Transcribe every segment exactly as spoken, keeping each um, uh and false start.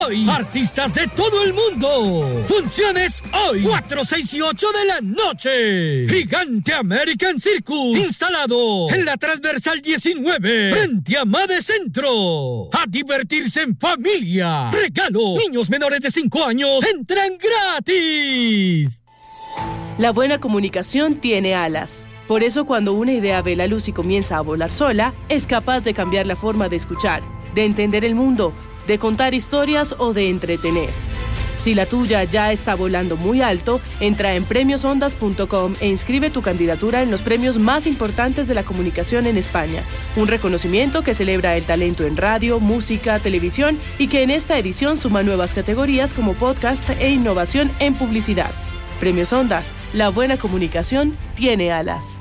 Hoy, artistas de todo el mundo. Funciones hoy, cuatro, seis y ocho de la noche. Gigante American Circus, instalado en la transversal diecinueve, frente a Made Centro. A divertirse en familia. Regalo, niños menores de cinco años entran gratis. La buena comunicación tiene alas. Por eso, cuando una idea ve la luz y comienza a volar sola, es capaz de cambiar la forma de escuchar, de entender el mundo, de contar historias o de entretener. Si la tuya ya está volando muy alto, entra en premios ondas punto com e inscribe tu candidatura en los premios más importantes de la comunicación en España. Un reconocimiento que celebra el talento en radio, música, televisión y que en esta edición suma nuevas categorías como podcast e innovación en publicidad. Premios Ondas, la buena comunicación tiene alas.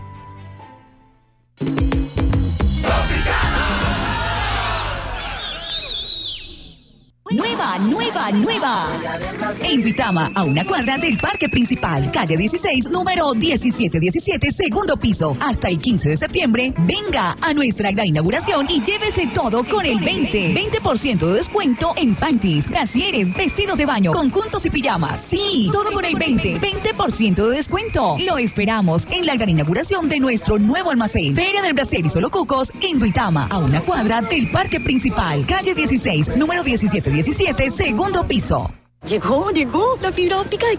Nueva, nueva, nueva. En Duitama, a una cuadra del Parque Principal, calle dieciséis, número diecisiete diecisiete, segundo piso. Hasta el quince de septiembre, venga a nuestra gran inauguración y llévese todo con el veinte. veinte por ciento de descuento en panties, brasieres, vestidos de baño, conjuntos y pijamas. Sí, todo con el veinte. veinte por ciento de descuento. Lo esperamos en la gran inauguración de nuestro nuevo almacén. Feria del Brasier y Solo Cucos en Duitama, a una cuadra del Parque Principal, calle dieciséis, número diecisiete diecisiete, segundo piso. Llegó, llegó la fibra óptica de